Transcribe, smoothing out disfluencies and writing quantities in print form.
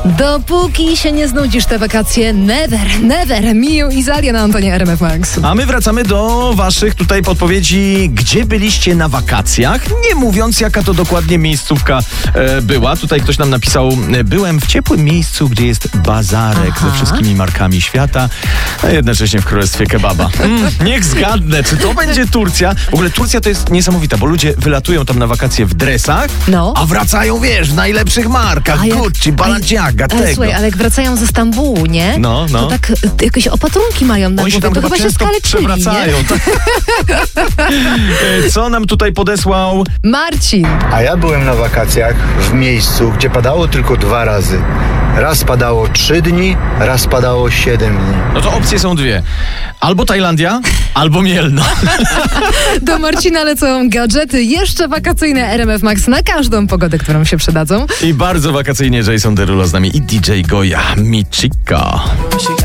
Dopóki się nie znudzisz te wakacje, never. Miu i Zalia na antenie RMF Max. A my wracamy do waszych tutaj podpowiedzi, gdzie byliście na wakacjach, nie mówiąc jaka to dokładnie miejscówka była. Tutaj ktoś nam napisał, byłem w ciepłym miejscu, gdzie jest bazarek ze wszystkimi markami świata, a jednocześnie w królestwie kebaba. Niech zgadnę, czy to będzie Turcja? W ogóle Turcja to jest niesamowita, bo ludzie wylatują tam na wakacje w dresach, a wracają, wiesz, w najlepszych markach, Gucci, Balenciaga, tego. Słuchaj, ale jak wracają ze Stambułu, nie? To tak jakieś opatrunki mają na głowie, to chyba się skaleczyli, przewracają. Co nam tutaj podesłał Marcin? A ja byłem na wakacjach w miejscu, gdzie padało tylko 2 razy. Raz padało 3 dni, raz padało 7 dni. No to opcje są 2. Albo Tajlandia, albo Mielno. Do Marcina lecą gadżety jeszcze wakacyjne RMF Max na każdą pogodę, którą się przydadzą. I bardzo wakacyjnie Jason Derulo z nami i DJ Goja Michiko.